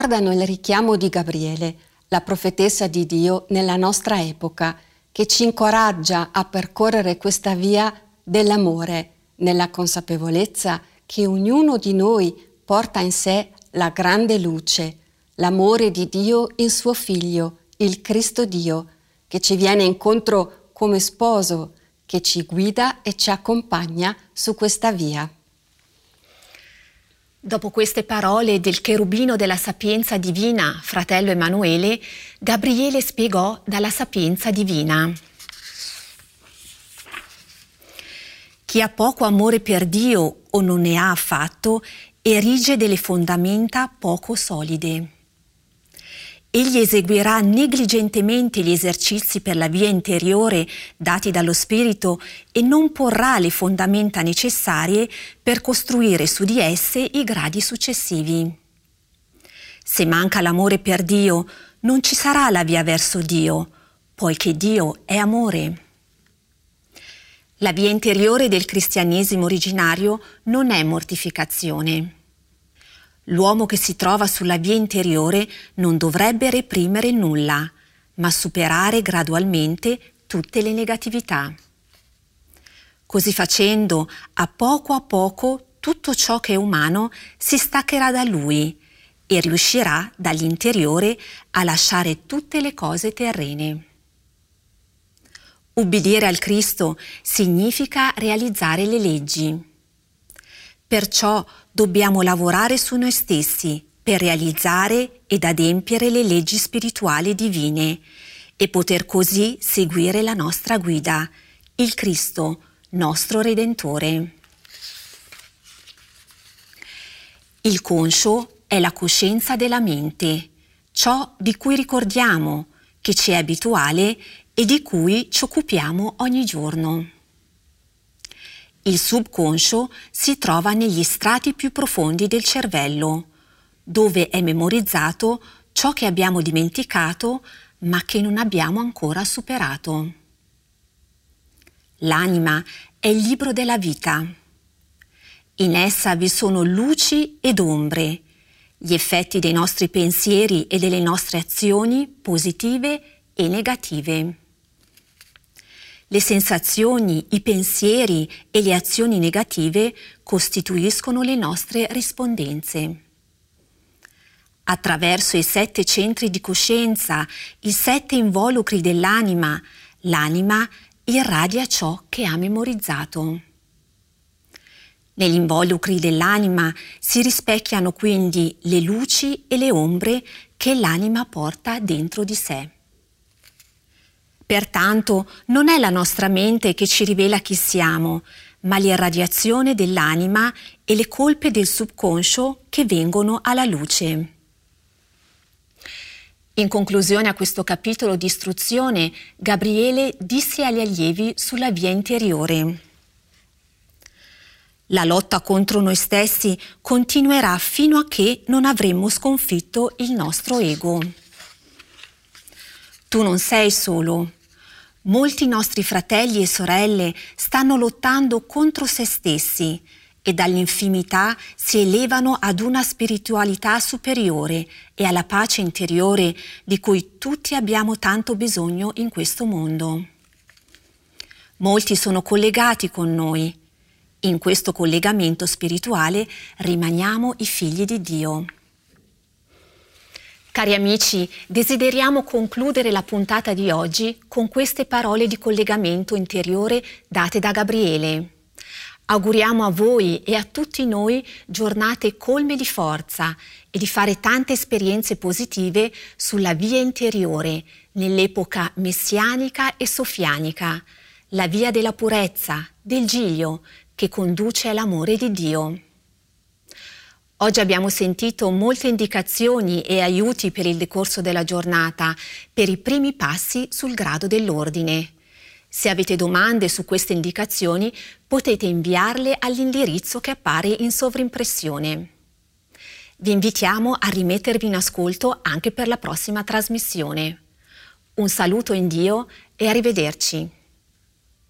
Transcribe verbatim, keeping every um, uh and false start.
ricordano il richiamo di Gabriele, la profetessa di Dio nella nostra epoca, che ci incoraggia a percorrere questa via dell'amore, nella consapevolezza che ognuno di noi porta in sé la grande luce, l'amore di Dio in suo Figlio, il Cristo Dio, che ci viene incontro come sposo, che ci guida e ci accompagna su questa via. Dopo queste parole del cherubino della sapienza divina, fratello Emanuele, Gabriele spiegò dalla sapienza divina. Chi ha poco amore per Dio o non ne ha affatto, erige delle fondamenta poco solide. Egli eseguirà negligentemente gli esercizi per la via interiore dati dallo Spirito e non porrà le fondamenta necessarie per costruire su di esse i gradi successivi. Se manca l'amore per Dio, non ci sarà la via verso Dio, poiché Dio è amore. La via interiore del cristianesimo originario non è mortificazione. L'uomo che si trova sulla via interiore non dovrebbe reprimere nulla, ma superare gradualmente tutte le negatività. Così facendo, a poco a poco, tutto ciò che è umano si staccherà da lui e riuscirà dall'interiore a lasciare tutte le cose terrene. Ubbidire al Cristo significa realizzare le leggi. Perciò dobbiamo lavorare su noi stessi per realizzare ed adempiere le leggi spirituali divine e poter così seguire la nostra guida, il Cristo, nostro Redentore. Il conscio è la coscienza della mente, ciò di cui ricordiamo, che ci è abituale e di cui ci occupiamo ogni giorno. Il subconscio si trova negli strati più profondi del cervello, dove è memorizzato ciò che abbiamo dimenticato ma che non abbiamo ancora superato. L'anima è il libro della vita. In essa vi sono luci ed ombre, gli effetti dei nostri pensieri e delle nostre azioni positive e negative. Le sensazioni, i pensieri e le azioni negative costituiscono le nostre rispondenze. Attraverso i sette centri di coscienza, i sette involucri dell'anima, l'anima irradia ciò che ha memorizzato. Negli involucri dell'anima si rispecchiano quindi le luci e le ombre che l'anima porta dentro di sé. Pertanto non è la nostra mente che ci rivela chi siamo, ma l'irradiazione dell'anima e le colpe del subconscio che vengono alla luce. In conclusione a questo capitolo di istruzione, Gabriele disse agli allievi sulla via interiore: la lotta contro noi stessi continuerà fino a che non avremo sconfitto il nostro ego. Tu non sei solo. Molti nostri fratelli e sorelle stanno lottando contro se stessi e dall'infimità si elevano ad una spiritualità superiore e alla pace interiore di cui tutti abbiamo tanto bisogno in questo mondo. Molti sono collegati con noi. In questo collegamento spirituale rimaniamo i figli di Dio. Cari amici, desideriamo concludere la puntata di oggi con queste parole di collegamento interiore date da Gabriele. Auguriamo a voi e a tutti noi giornate colme di forza e di fare tante esperienze positive sulla via interiore nell'epoca messianica e sofianica, la via della purezza, del Giglio, che conduce all'amore di Dio. Oggi abbiamo sentito molte indicazioni e aiuti per il decorso della giornata, per i primi passi sul grado dell'ordine. Se avete domande su queste indicazioni, potete inviarle all'indirizzo che appare in sovrimpressione. Vi invitiamo a rimettervi in ascolto anche per la prossima trasmissione. Un saluto in Dio e arrivederci.